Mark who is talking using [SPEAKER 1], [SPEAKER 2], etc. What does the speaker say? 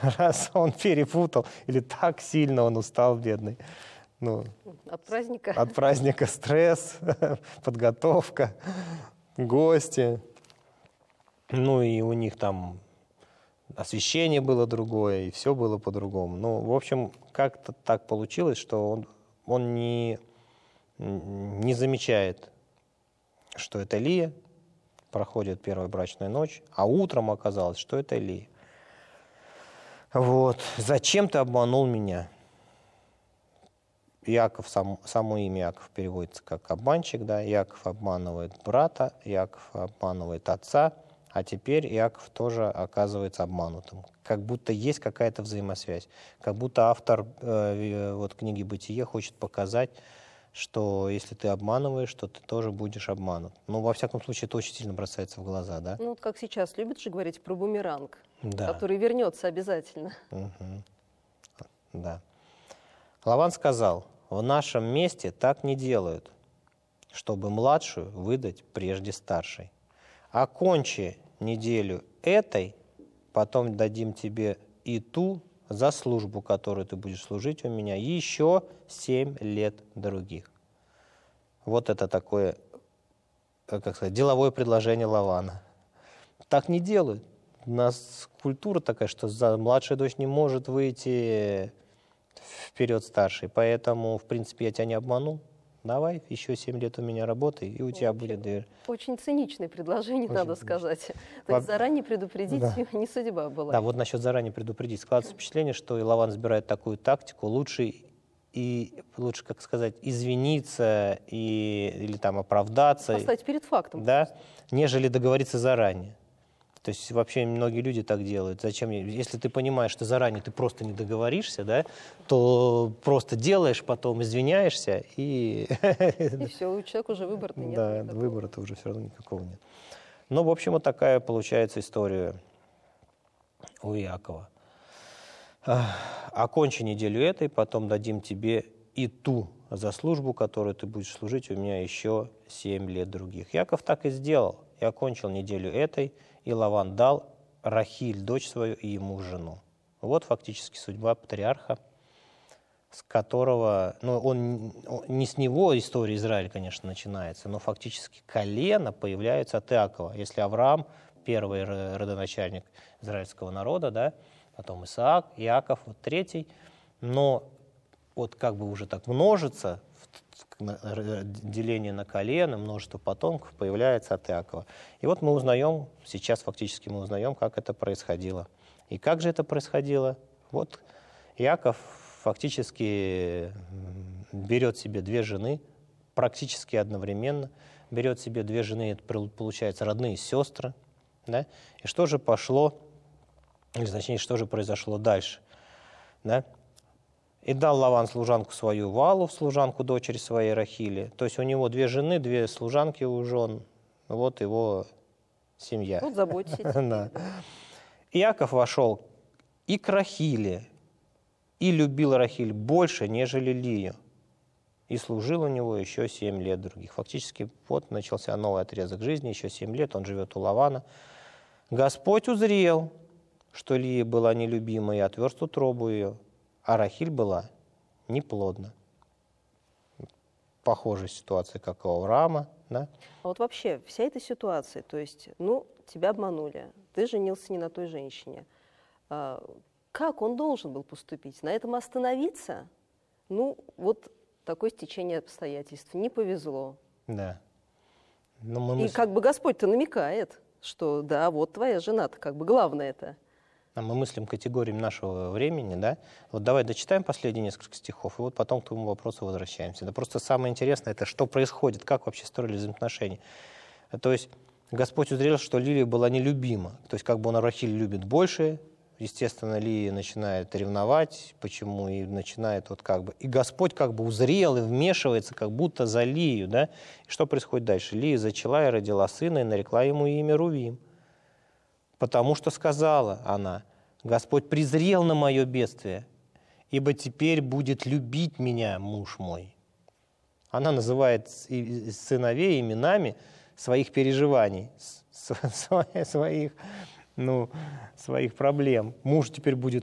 [SPEAKER 1] раз он перепутал, или так сильно он устал, бедный. Ну,
[SPEAKER 2] От праздника?
[SPEAKER 1] От праздника стресс, подготовка, гости. Ну и у них там освещение было другое, и все было по-другому. Ну, в общем, как-то так получилось, что он не замечает, что это Лия. Проходит первая брачная ночь, а утром оказалось, что это Лия. Вот. «Зачем ты обманул меня?» Иаков, само имя Иаков переводится как обманщик, да, Иаков обманывает брата, Иаков обманывает отца, а теперь Иаков тоже оказывается обманутым. Как будто есть какая-то взаимосвязь, как будто автор вот книги «Бытие» хочет показать, что если ты обманываешь, то ты тоже будешь обманут. Ну, во всяком случае, это очень сильно бросается в глаза, да?
[SPEAKER 2] Ну, вот как сейчас любят же говорить про бумеранг,
[SPEAKER 1] Да.
[SPEAKER 2] который вернется обязательно.
[SPEAKER 1] Угу. Да. Лаван сказал: «В нашем месте так не делают, чтобы младшую выдать прежде старшей. Окончи неделю этой, потом дадим тебе и ту за службу, которую ты будешь служить у меня, еще 7 лет других». Вот это такое, как сказать, деловое предложение Лавана. Так не делают. У нас культура такая, что младшая дочь не может выйти вперед старшей. Поэтому, в принципе, я тебя не обману. Давай, еще 7 лет у меня работай, и у тебя будет дверь.
[SPEAKER 2] Очень циничное предложение,
[SPEAKER 1] Очень
[SPEAKER 2] надо сказать. То есть заранее предупредить не судьба была.
[SPEAKER 1] Да, вот насчет заранее предупредить. Складывается впечатление, что и Лаван избирает такую тактику. Лучше, как сказать, извиниться или там оправдаться.
[SPEAKER 2] Поставить перед фактом.
[SPEAKER 1] Да, нежели договориться заранее. То есть вообще многие люди так делают. Зачем? Если ты понимаешь, что заранее ты просто не договоришься, да, то просто делаешь, потом извиняешься и...
[SPEAKER 2] И все, у человека уже выбора-то нет.
[SPEAKER 1] Да, выбора-то уже все равно никакого нет. Ну, в общем, вот такая получается история у Иакова. «Окончи неделю этой, потом дадим тебе и ту за службу, которую ты будешь служить у меня еще 7 лет других». Иаков так и сделал. И окончил неделю этой, и Лаван дал Рахиль, дочь свою, и ему жену. Вот фактически судьба патриарха, с которого, не с него история Израиля, конечно, начинается, но фактически колено появляется от Иакова. Если Авраам, первый родоначальник израильского народа, да, потом Исаак, Иаков, вот третий, но вот как бы уже так множится, деление на колено, множество потомков появляется от Иакова. И вот мы узнаем, сейчас фактически мы узнаем, как это происходило. И как же это происходило? Вот Иаков фактически берет себе 2 жены, практически одновременно, берет себе 2 жены, это получается родные сестры. Да? И что же пошло, или точнее, что же произошло дальше? Да? «И дал Лаван служанку свою Валу, служанку дочери своей Рахили». То есть у него 2 жены, 2 служанки у жен. Вот его семья.
[SPEAKER 2] Вот заботьтесь.
[SPEAKER 1] Да. Иаков вошел и к Рахиле, и любил Рахиль больше, нежели Лию. И служил у него еще 7 лет других. Фактически вот начался новый отрезок жизни, еще 7 лет он живет у Лавана. Господь узрел, что Лия была нелюбима, и отверз утробу ее, а Рахиль была неплодна. Похожая ситуация, как у Авраама. Да?
[SPEAKER 2] А вот вообще вся эта ситуация, то есть, тебя обманули, ты женился не на той женщине. Как он должен был поступить? На этом остановиться? Вот такое стечение обстоятельств. Не повезло.
[SPEAKER 1] Да.
[SPEAKER 2] И как бы Господь-то намекает, что да, вот твоя жена-то, как бы главное это.
[SPEAKER 1] А мы мыслим категориями нашего времени, да? Вот давай дочитаем последние несколько стихов, и вот потом к твоему вопросу возвращаемся. Да просто самое интересное, это что происходит, как вообще строились взаимоотношения. То есть Господь узрел, что Лилия была нелюбима. То есть как бы он Рахиль любит больше, естественно, Лия начинает ревновать, почему, и начинает вот как бы... И Господь как бы узрел и вмешивается, как будто за Лию, да? И что происходит дальше? Лия зачала и родила сына, и нарекла ему имя Рувим. Потому что сказала она: «Господь презрел на мое бедствие, ибо теперь будет любить меня муж мой». Она называет сыновей именами своих переживаний, своих проблем. Муж теперь будет